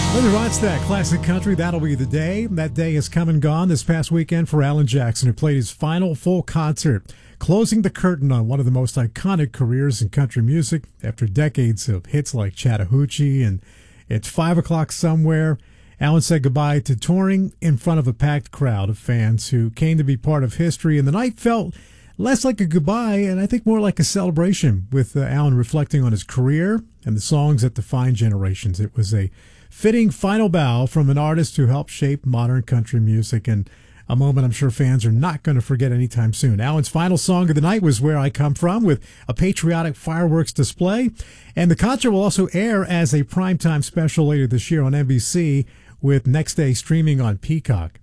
Whether it's that classic country, that'll be the day. That day has come and gone this past weekend for Alan Jackson, who played his final full concert, closing the curtain on one of the most iconic careers in country music after decades of hits like Chattahoochee and It's 5 O'Clock Somewhere. Alan said goodbye to touring in front of a packed crowd of fans who came to be part of history, and the night felt less like a goodbye and I think more like a celebration, with Alan reflecting on his career and the songs that define generations. It was a fitting final bow from an artist who helped shape modern country music, and a moment I'm sure fans are not going to forget anytime soon. Alan's final song of the night was Where I Come From, with a patriotic fireworks display, and the concert will also air as a primetime special later this year on NBC, with next day streaming on Peacock.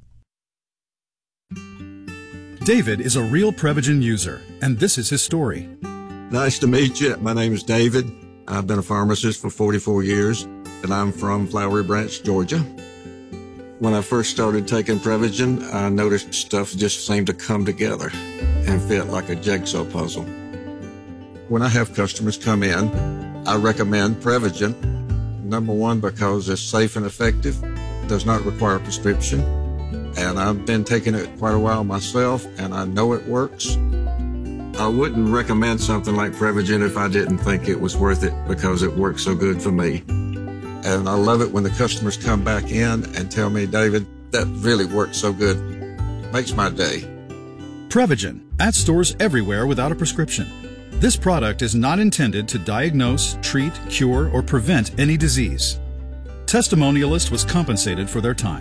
David is a real Prevagen user, and this is his story. Nice to meet you. My name is David. I've been a pharmacist for 44 years, and I'm from Flowery Branch, Georgia. When I first started taking Prevagen, I noticed stuff just seemed to come together and fit like a jigsaw puzzle. When I have customers come in, I recommend Prevagen. Number one, because it's safe and effective, does not require a prescription, and I've been taking it quite a while myself, and I know it works. I wouldn't recommend something like Prevagen if I didn't think it was worth it, because it works so good for me. And I love it when the customers come back in and tell me, David, that really works so good. Makes my day. Prevagen, at stores everywhere without a prescription. This product is not intended to diagnose, treat, cure, or prevent any disease. Testimonialist was compensated for their time.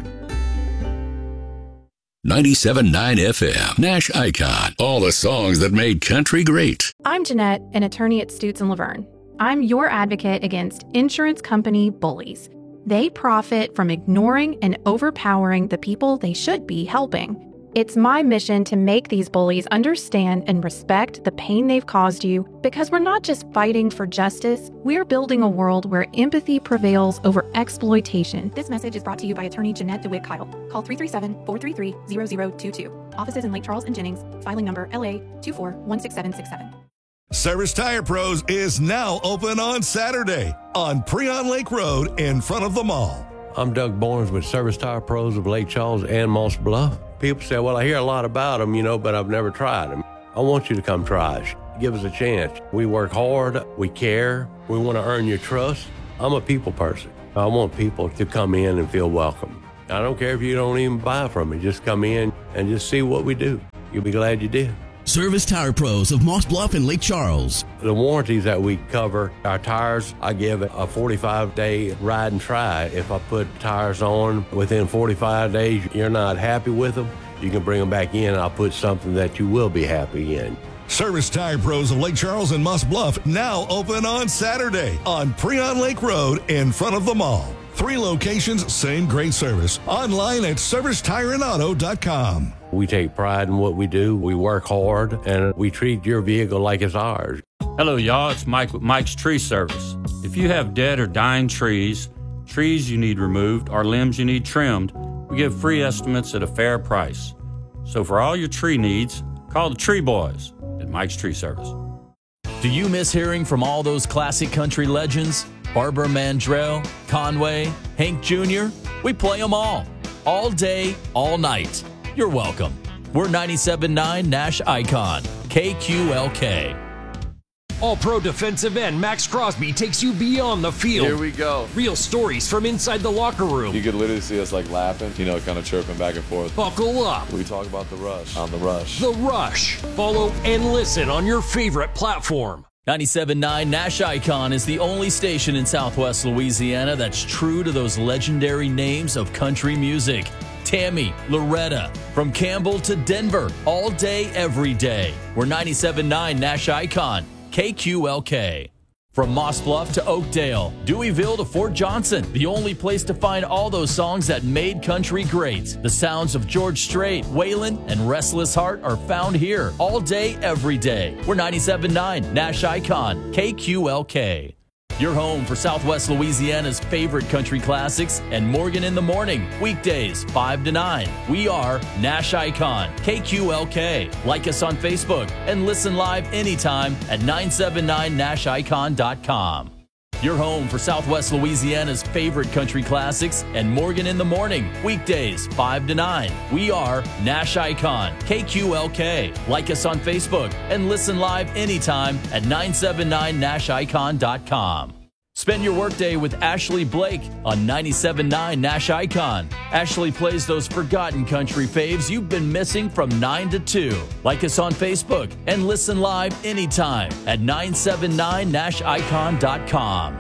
97.9 FM, Nash Icon. All the songs that made country great. I'm Jeanette, an attorney at Stutz & Laverne. I'm your advocate against insurance company bullies. They profit from ignoring and overpowering the people they should be helping. It's my mission to make these bullies understand and respect the pain they've caused you, because we're not just fighting for justice, we're building a world where empathy prevails over exploitation. This message is brought to you by attorney Jeanette DeWitt Kyle. Call 337-433-0022. Offices in Lake Charles and Jennings. Filing number LA 24-16767. Service Tire Pros is now open on Saturday on Preon Lake Road in front of the mall. I'm Doug Barnes with Service Tire Pros of Lake Charles and Moss Bluff. People say, well, I hear a lot about them, but I've never tried them. I want you to come try us. Give us a chance. We work hard. We care. We want to earn your trust. I'm a people person. I want people to come in and feel welcome. I don't care if you don't even buy from me. Just come in and just see what we do. You'll be glad you did. Service Tire Pros of Moss Bluff and Lake Charles. The warranties that we cover, our tires, I give it a 45-day ride and try. If I put tires on within 45 days, you're not happy with them, you can bring them back in and I'll put something that you will be happy in. Service Tire Pros of Lake Charles and Moss Bluff now open on Saturday on Preon Lake Road in front of the mall. 3 locations, same great service. Online at servicetireandauto.com. We take pride in what we do. We work hard, and we treat your vehicle like it's ours. Hello, y'all. It's Mike with Mike's Tree Service. If you have dead or dying trees you need removed, or limbs you need trimmed, we give free estimates at a fair price. So for all your tree needs, call the Tree Boys at Mike's Tree Service. Do you miss hearing from all those classic country legends? Barbara Mandrell, Conway, Hank Jr.? We play them all day, all night. You're welcome. We're 97.9 Nash Icon, KQLK. All-Pro defensive end Max Crosby takes you beyond the field. Here we go. Real stories from inside the locker room. You could literally see us laughing, kind of chirping back and forth. Buckle up. We talk about The Rush on The Rush. The Rush. Follow and listen on your favorite platform. 97.9 Nash Icon is the only station in Southwest Louisiana that's true to those legendary names of country music. Tammy, Loretta, from Campbell to Denver, all day, every day. We're 97.9 Nash Icon, KQLK. From Moss Bluff to Oakdale, Deweyville to Fort Johnson, the only place to find all those songs that made country great. The sounds of George Strait, Waylon, and Restless Heart are found here, all day, every day. We're 97.9 Nash Icon, KQLK. Your home for Southwest Louisiana's favorite country classics and Morgan in the Morning, weekdays 5 to 9. We are Nash Icon, KQLK. Like us on Facebook and listen live anytime at 979nashicon.com. your home for Southwest Louisiana's favorite country classics, and Morgan in the Morning, weekdays 5 to 9. We are Nash Icon, KQLK. Like us on Facebook and listen live anytime at 979nashicon.com. Spend your workday with Ashley Blake on 97.9 Nash Icon. Ashley plays those forgotten country faves you've been missing from 9 to 2. Like us on Facebook and listen live anytime at 979nashicon.com.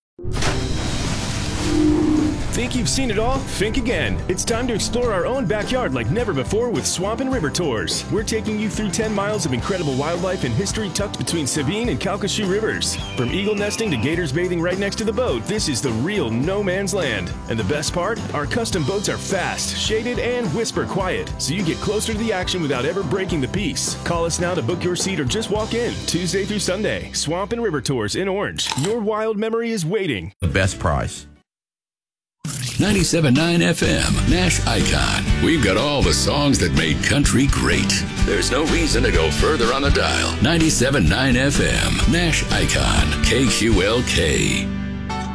Think you've seen it all? Think again. It's time to explore our own backyard like never before with Swamp and River Tours. We're taking you through 10 miles of incredible wildlife and history tucked between Sabine and Calcasieu rivers. From eagle nesting to gators bathing right next to the boat, this is the real no man's land. And the best part? Our custom boats are fast, shaded, and whisper quiet, so you get closer to the action without ever breaking the peace. Call us now to book your seat or just walk in. Tuesday through Sunday, Swamp and River Tours in Orange. Your wild memory is waiting. The best price. 97.9 FM, Nash Icon. We've got all the songs that made country great. There's no reason to go further on the dial. 97.9 FM, Nash Icon, KQLK.